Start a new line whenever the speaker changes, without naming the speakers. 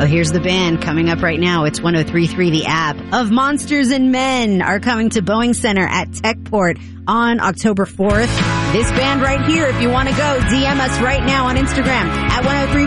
Oh, here's the band coming up right now. It's 103.3 The App. Of Monsters and Men are coming to Boeing Center at Techport on October 4th. This band right here, if you want to go, DM us right now on Instagram at 103.